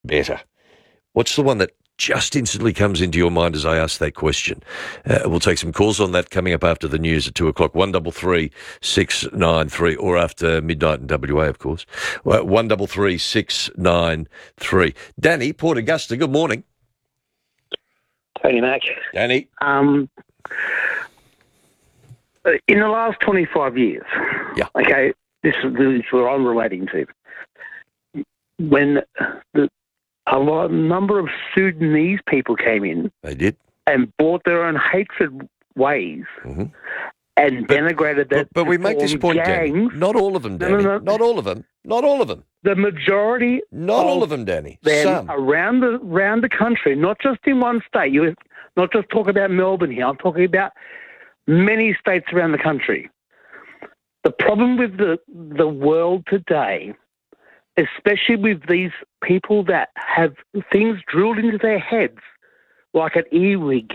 better? What's the one that just instantly comes into your mind as I ask that question? We'll take some calls on that coming up after the news at 2 o'clock. 133 693, or after midnight in WA, of course. 133 693. Danny, Port Augusta, good morning. Tony Mac. Danny. In the last 25 years, Yeah. okay, this is what I'm relating to. When a number of Sudanese people came in, They did. and brought their own hatred ways and denigrated that. But we make this point, Danny. Not all of them, Danny. No. Not all of them. Not all of them. The majority. Not all of them, Danny. Some. Around the country, not just in one state. You're not just talking about Melbourne here. I'm talking about many states around the country. The problem with the world today, especially with these people that have things drilled into their heads, like an earwig,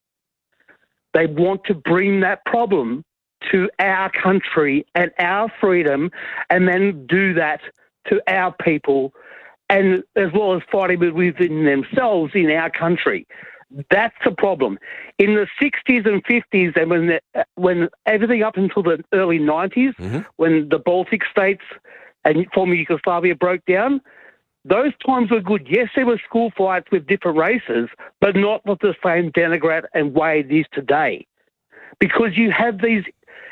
they want to bring that problem to our country and our freedom, and then do that to our people, and as well as fighting within themselves in our country. That's the problem. In the 60s and 50s, and when everything up until the early 90s, when the Baltic states and former Yugoslavia broke down, those times were good. Yes, there were school fights with different races, but not with the same denigrat and way it is today. Because you have these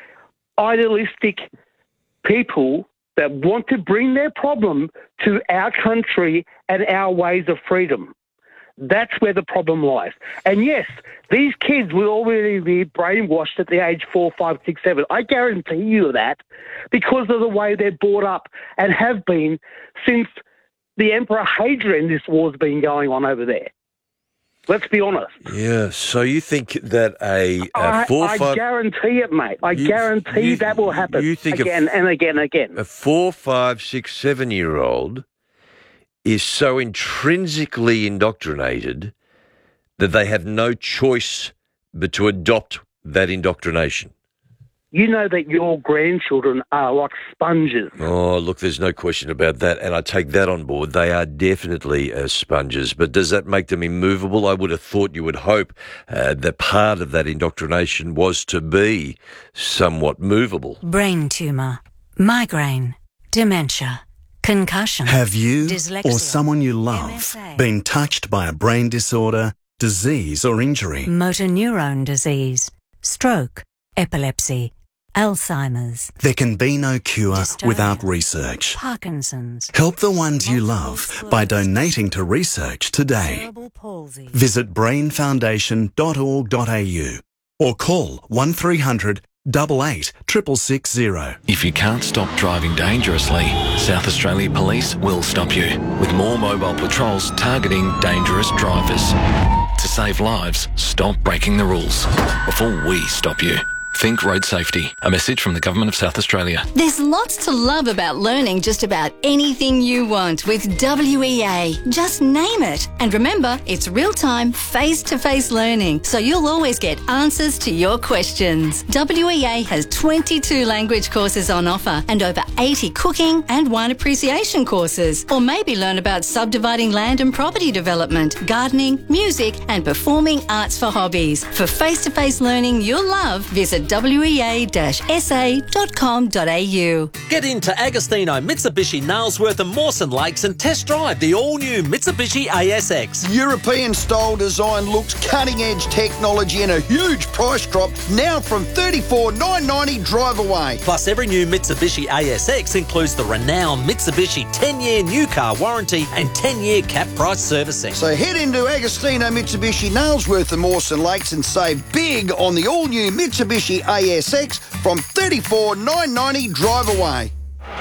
idealistic people that want to bring their problem to our country and our ways of freedom. That's where the problem lies. And yes, these kids will already be brainwashed at the age 4, 5, 6, 7. I guarantee you that, because of the way they're brought up and have been since the Emperor Hadrian. This war's been going on over there. Let's be honest. Yeah, so you think that I guarantee it, mate. I guarantee that will happen you think again and again and again. A 4, 5, 6, 7-year-old is so intrinsically indoctrinated that they have no choice but to adopt that indoctrination. You know that your grandchildren are like sponges. Oh, look, there's no question about that, and I take that on board. They are definitely sponges, but does that make them immovable? I would have thought, you would hope, that part of that indoctrination was to be somewhat movable. Brain tumour, migraine, dementia, concussion. Have you dyslexia, or someone you love MSA, been touched by a brain disorder, disease or injury? motor neurone disease, stroke, epilepsy, Alzheimer's. There can be no cure Dystonia, without research. Parkinson's. Help the ones you love by donating to research today. Cerebral palsy. Visit brainfoundation.org.au or call 1300 88 660. If you can't stop driving dangerously, South Australia Police will stop you with more mobile patrols targeting dangerous drivers. To save lives, stop breaking the rules before we stop you. Think road safety. A message from the Government of South Australia. There's lots to love about learning just about anything you want with WEA. Just name it. And remember, it's real-time, face-to-face learning, so you'll always get answers to your questions. WEA has 22 language courses on offer and over 80 cooking and wine appreciation courses. Or maybe learn about subdividing land and property development, gardening, music and performing arts for hobbies. For face-to-face learning you'll love, visit wea-sa.com.au. Get into Agostino, Mitsubishi, Nailsworth and Mawson Lakes and test drive the all-new Mitsubishi ASX. European-style design looks, cutting-edge technology and a huge price drop now from $34,990 drive away. Plus, every new Mitsubishi ASX includes the renowned Mitsubishi 10-year new car warranty and 10-year cap price servicing. So head into Agostino, Mitsubishi, Nailsworth and Mawson Lakes and save big on the all-new Mitsubishi ASX from $34,990 drive away.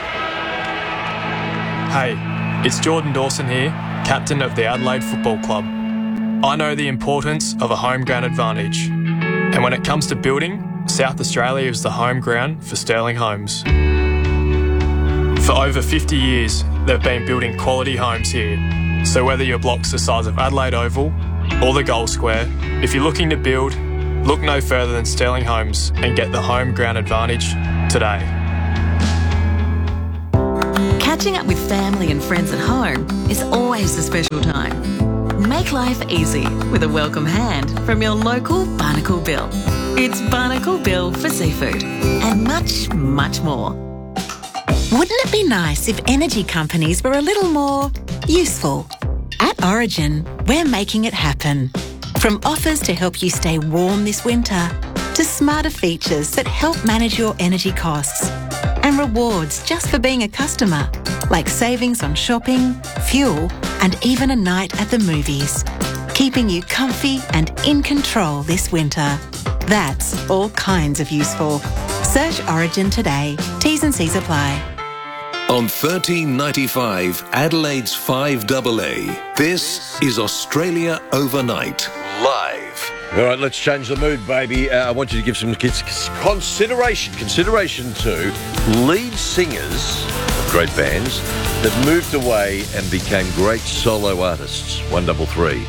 Hey, it's Jordan Dawson here, captain of the Adelaide Football Club. I know the importance of a home ground advantage. And when it comes to building, South Australia is the home ground for Sterling Homes. For over 50 years, they've been building quality homes here. So whether your block's the size of Adelaide Oval or the Gold Square, if you're looking to build, look no further than Sterling Homes and get the home ground advantage today. Catching up with family and friends at home is always a special time. Make life easy with a welcome hand from your local Barnacle Bill. It's Barnacle Bill for seafood and much, much more. Wouldn't it be nice if energy companies were a little more useful? At Origin, we're making it happen. From offers to help you stay warm this winter, to smarter features that help manage your energy costs, and rewards just for being a customer, like savings on shopping, fuel, and even a night at the movies, keeping you comfy and in control this winter. That's all kinds of useful. Search Origin today. T's and C's apply. On 1395 Adelaide's 5AA, this is Australia Overnight, live. All right, let's change the mood, baby. I want you to give some consideration to lead singers of great bands that moved away and became great solo artists. 133.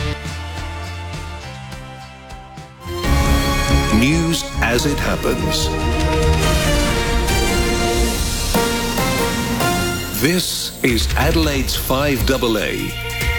News as it happens. This is Adelaide's 5AA.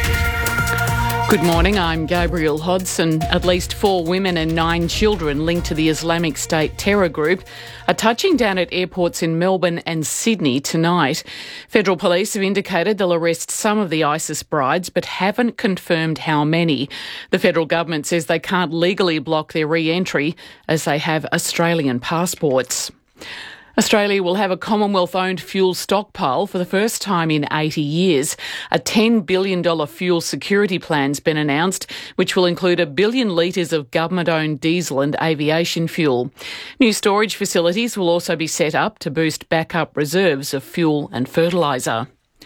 Good morning, I'm Gabrielle Hodson. At least 4 women and 9 children linked to the Islamic State terror group are touching down at airports in Melbourne and Sydney tonight. Federal police have indicated they'll arrest some of the ISIS brides but haven't confirmed how many. The federal government says they can't legally block their re-entry as they have Australian passports. Australia will have a Commonwealth-owned fuel stockpile for the first time in 80 years. A $10 billion fuel security plan's been announced, which will include 1 billion litres of government-owned diesel and aviation fuel. New storage facilities will also be set up to boost backup reserves of fuel and fertiliser.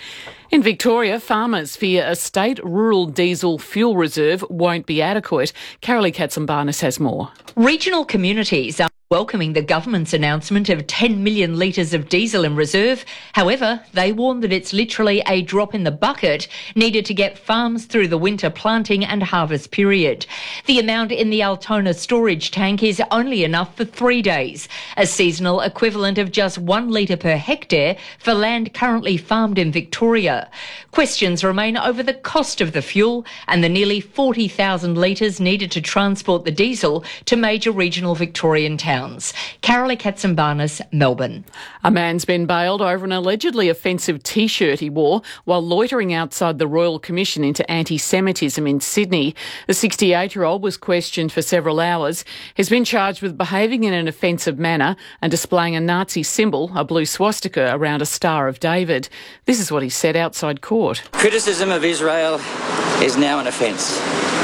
In Victoria, farmers fear a state rural diesel fuel reserve won't be adequate. Carolee Katsambarnis has more. Regional communities are welcoming the government's announcement of 10 million litres of diesel in reserve. However, they warn that it's literally a drop in the bucket needed to get farms through the winter planting and harvest period. The amount in the Altona storage tank is only enough for 3 days, a seasonal equivalent of just 1 litre per hectare for land currently farmed in Victoria. Questions remain over the cost of the fuel and the nearly 40,000 litres needed to transport the diesel to major regional Victorian towns. Carolee Katsambarnis, Melbourne. A man's been bailed over an allegedly offensive T-shirt he wore while loitering outside the Royal Commission into Anti-Semitism in Sydney. The 68-year-old was questioned for several hours. He's been charged with behaving in an offensive manner and displaying a Nazi symbol, a blue swastika, around a Star of David. This is what he said outside court. Criticism of Israel is now an offence,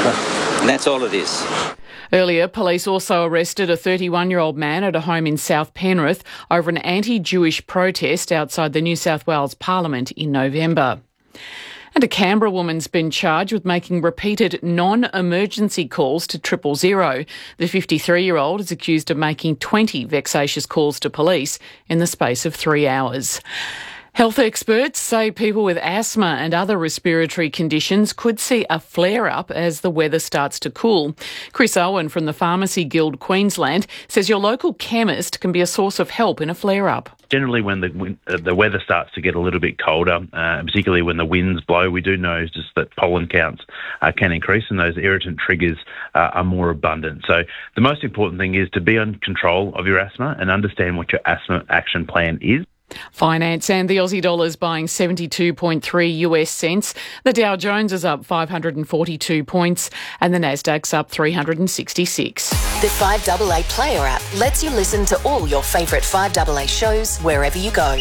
and that's all it is. Earlier, police also arrested a 31-year-old man at a home in South Penrith over an anti-Jewish protest outside the New South Wales Parliament in November. And a Canberra woman's been charged with making repeated non-emergency calls to 000. The 53-year-old is accused of making 20 vexatious calls to police in the space of 3 hours. Health experts say people with asthma and other respiratory conditions could see a flare-up as the weather starts to cool. Chris Owen from the Pharmacy Guild Queensland says your local chemist can be a source of help in a flare-up. Generally, when the weather starts to get a little bit colder, particularly when the winds blow, we do know just that pollen counts can increase and those irritant triggers are more abundant. So the most important thing is to be in control of your asthma and understand what your asthma action plan is. Finance and the Aussie dollar is buying 72.3 US cents. The Dow Jones is up 542 points and the Nasdaq's up 366. The 5AA Player app lets you listen to all your favourite 5AA shows wherever you go.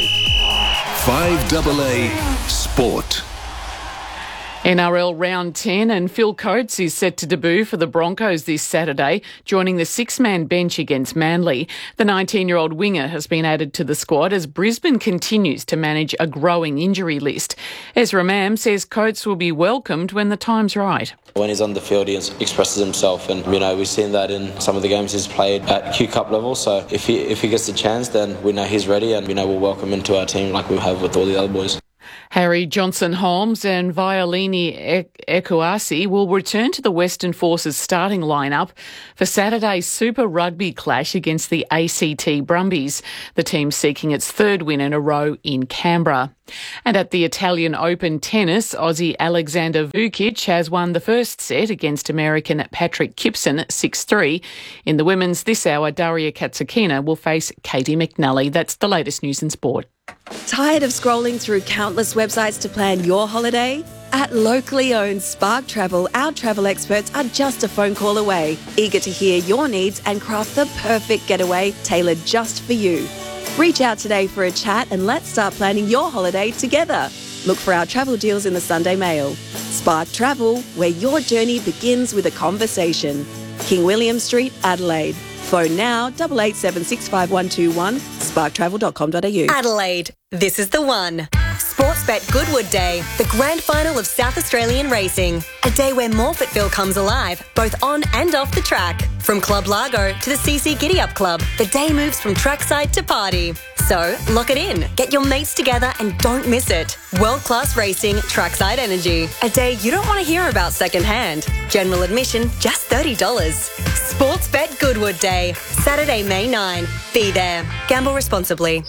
5AA Sport. NRL Round 10 and Phil Coates is set to debut for the Broncos this Saturday, joining the 6-man bench against Manly. The 19-year-old winger has been added to the squad as Brisbane continues to manage a growing injury list. Ezra Mam says Coates will be welcomed when the time's right. When he's on the field, he expresses himself, and we've seen that in some of the games he's played at Q Cup level. So if he gets the chance, then we know he's ready, and we'll welcome him to our team like we have with all the other boys. Harry Johnson-Holmes and Violini Ekuasi will return to the Western Forces starting lineup for Saturday's Super Rugby clash against the ACT Brumbies, the team seeking its third win in a row in Canberra. And at the Italian Open tennis, Aussie Alexander Vukic has won the first set against American Patrick Kipson 6-3. In the women's this hour, Daria Katsukina will face Katie McNally. That's the latest news in sport. Tired of scrolling through countless websites to plan your holiday? At locally owned Spark Travel, our travel experts are just a phone call away, eager to hear your needs and craft the perfect getaway tailored just for you. Reach out today for a chat and let's start planning your holiday together. Look for our travel deals in the Sunday Mail. Spark Travel, where your journey begins with a conversation. King William Street, Adelaide. Phone now 88765121, sparktravel.com.au. Adelaide, this is the one. Sportsbet Goodwood Day, the grand final of South Australian racing. A day where Morphettville comes alive, both on and off the track. From Club Largo to the CC Giddy Up Club, the day moves from trackside to party. So, lock it in, get your mates together and don't miss it. World-class racing, trackside energy. A day you don't want to hear about secondhand. General admission, just $30. Sportsbet Goodwood Day, Saturday, May 9. Be there. Gamble responsibly.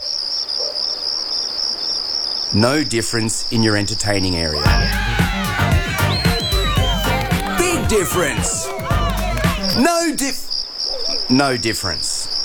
No difference in your entertaining area. Big difference. No difference.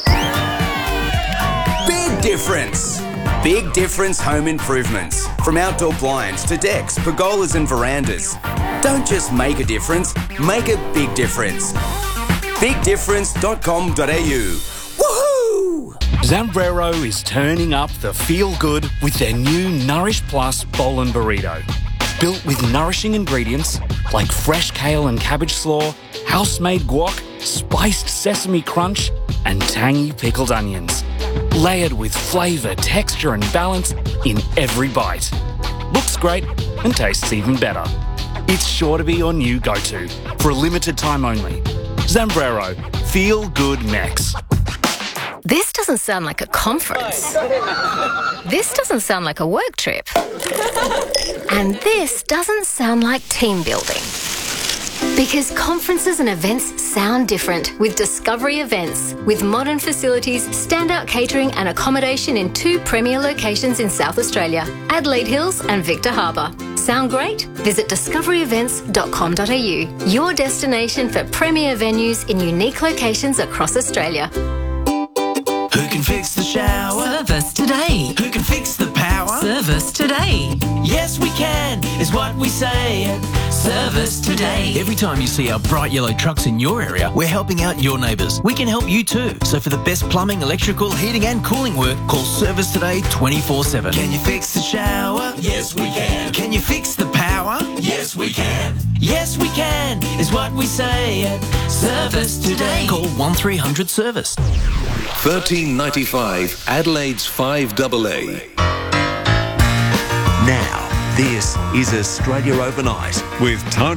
Big difference. Big difference home improvements. From outdoor blinds to decks, pergolas and verandas. Don't just make a difference, make a big difference. BigDifference.com.au. Woohoo! Zambrero is turning up the feel-good with their new Nourish Plus Bowl and Burrito. Built with nourishing ingredients like fresh kale and cabbage slaw, house-made guac, spiced sesame crunch, and tangy pickled onions. Layered with flavour, texture and balance in every bite. Looks great and tastes even better. It's sure to be your new go-to for a limited time only. Zambrero, feel good Mex. This doesn't sound like a conference. This doesn't sound like a work trip. And this doesn't sound like team building. Because conferences and events sound different with Discovery Events. With modern facilities, standout catering and accommodation in 2 premier locations in South Australia, Adelaide Hills and Victor Harbour. Sound great? Visit discoveryevents.com.au, your destination for premier venues in unique locations across Australia. Who can fix the shower? Service today. Who can fix the power? Service today. Yes, we can, is what we say. Service today. Every time you see our bright yellow trucks in your area, we're helping out your neighbours. We can help you too. So for the best plumbing, electrical, heating and cooling work, call Service Today 24/7. Can you fix the shower? Yes, we can. Can you fix the power? Yes, we can. Yes, we can, is what we say. Service today. Call 1300 Service. 1395 Adelaide's 5AA. Now, this is Australia Overnight with Tony.